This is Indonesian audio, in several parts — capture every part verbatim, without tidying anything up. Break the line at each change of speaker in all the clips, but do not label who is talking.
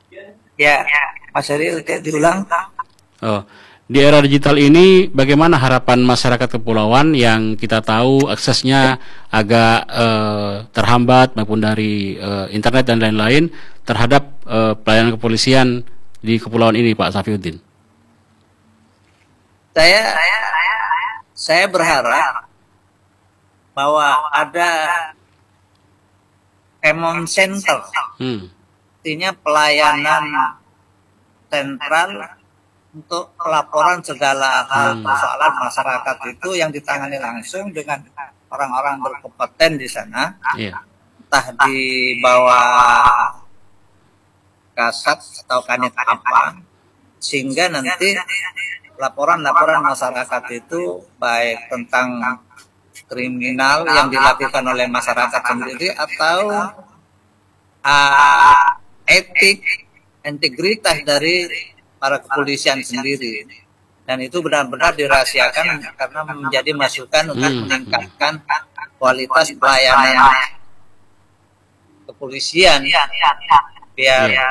Ya, Mas Heri, diulang.
Oh, di era digital ini bagaimana harapan masyarakat kepulauan yang kita tahu aksesnya agak eh, terhambat maupun dari eh, internet dan lain-lain terhadap eh, pelayanan kepolisian di kepulauan ini, Pak Safiuddin?
Saya saya berharap bahwa ada common center,
Hmm.
artinya pelayanan sentral untuk pelaporan segala hal persoalan masyarakat itu yang ditangani langsung dengan orang-orang berkompeten di sana,
Iya.
entah di bawah kasat atau kanit apa, sehingga nanti laporan-laporan masyarakat itu baik tentang kriminal yang dilakukan oleh masyarakat sendiri atau uh, etik, integritas dari para kepolisian sendiri, dan itu benar-benar dirahasiakan karena menjadi masukan untuk
Hmm.
meningkatkan kualitas pelayanan kepolisian, biar
Iya.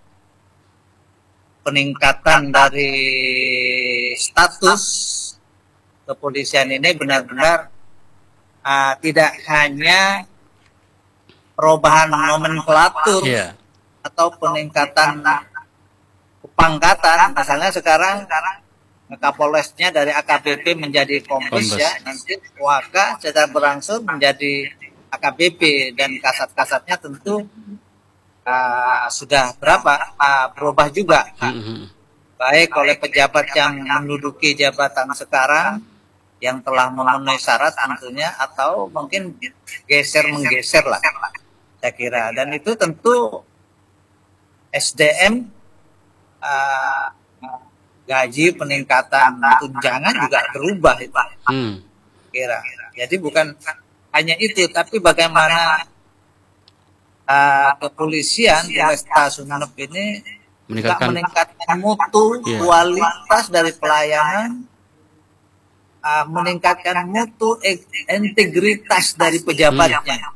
peningkatan dari status kepolisian ini benar-benar uh, tidak hanya perubahan nomenklatur
Iya.
atau peningkatan pangkatan. Misalnya sekarang Kapolresnya dari A K B P menjadi Kombes,
Kombes.
ya, nanti Waka secara berangsur menjadi A K B P, dan kasat-kasatnya tentu uh, sudah berapa uh, berubah juga,
Hmm.
baik oleh pejabat yang menduduki jabatan sekarang yang telah memenuhi syarat tentunya, atau mungkin geser menggeser lah, saya kira. Dan itu tentu S D M, uh, gaji, peningkatan tunjangan juga berubah itu,
Hmm.
kira. Jadi bukan hanya itu, tapi bagaimana uh, kepolisian di Polresta Sumeneb ini juga
Meningkatkan.
meningkatkan mutu,
Iya.
kualitas dari pelayanan, uh, meningkatkan mutu, integritas dari pejabatnya.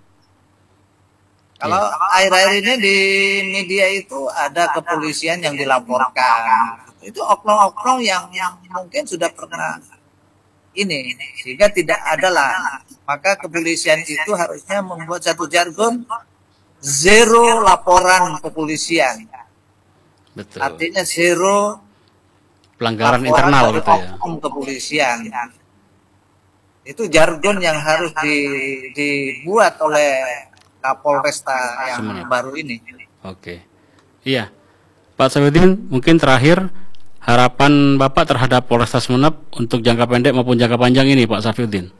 Kalau akhir-akhir ini di media itu ada kepolisian yang dilaporkan, itu oknum-oknum yang, yang mungkin sudah pernah ini, sehingga tidak ada lah. Maka kepolisian itu harusnya membuat satu jargon zero laporan kepolisian.
Betul.
Artinya zero
Pelanggaran
laporan
internal
dari
gitu ya.
oknum kepolisian. Itu jargon yang harus di, dibuat oleh Kapolresta yang
Sumeneb.
baru ini.
Oke. Iya. Pak Safiuddin, mungkin terakhir harapan Bapak terhadap Polresta Sumeneb untuk jangka pendek maupun jangka panjang ini, Pak Safiuddin.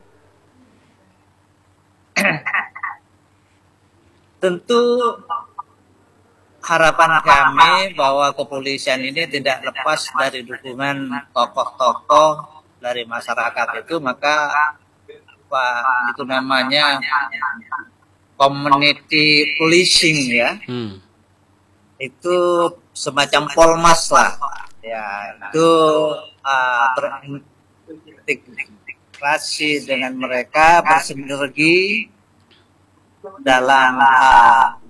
Tentu harapan kami bahwa kepolisian ini tidak lepas dari dukungan tokoh-tokoh dari masyarakat itu, maka apa itu namanya community policing, ya.
Hmm.
Itu semacam polmas lah, ya, itu uh, terintegrasi dengan mereka, bersinergi dalam uh,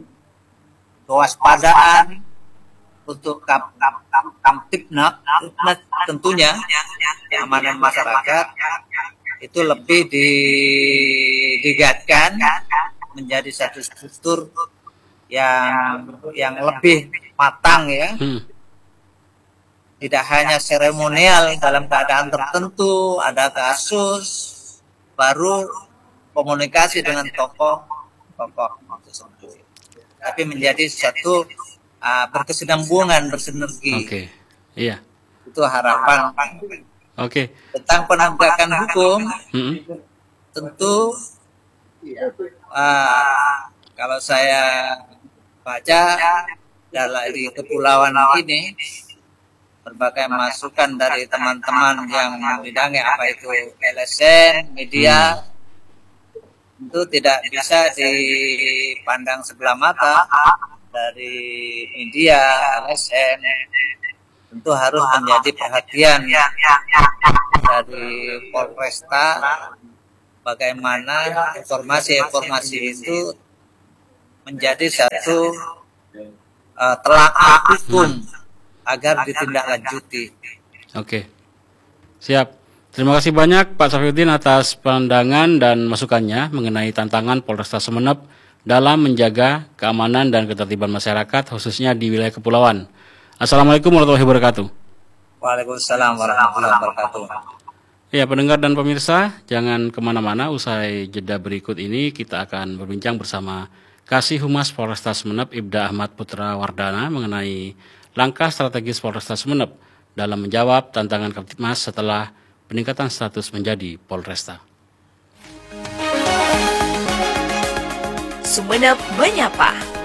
kewaspadaan untuk kap, kap, kap, kamtipnas tentunya keamanan masyarakat itu lebih digatkan menjadi satu struktur yang yang lebih matang, ya.
Hmm.
Tidak hanya seremonial dalam keadaan tertentu, ada kasus baru komunikasi dengan tokoh tokoh tersebut, tapi menjadi satu uh, berkesinambungan, bersinergi.
Oke. Iya.
Itu harapan.
Oke.
Tentang penegakan hukum,
Hmm.
tentu uh, kalau saya baca dalam di kepulauan ini, berbagai masukan dari teman-teman yang membidangi apa itu L S N, media, itu tidak bisa dipandang sebelah mata dari media, L S N. Tentu harus menjadi perhatian dari Polresta bagaimana informasi-informasi itu menjadi satu uh, telaah hukum agar ditindaklanjuti.
Oke, siap. Terima kasih banyak Pak Safiuddin atas pandangan dan masukannya mengenai tantangan Polresta Sumeneb dalam menjaga keamanan dan ketertiban masyarakat khususnya di wilayah kepulauan. Assalamualaikum warahmatullahi wabarakatuh.
Waalaikumsalam warahmatullahi wabarakatuh.
Ya, pendengar dan pemirsa, jangan kemana-mana. Usai jeda berikut ini kita akan berbincang bersama Kasih Humas Polresta Sumeneb Ibda Ahmad Putra Wardana mengenai langkah strategis Polresta Sumeneb dalam menjawab tantangan Kamtibmas setelah peningkatan status menjadi Polresta.
Sumeneb Menyapa.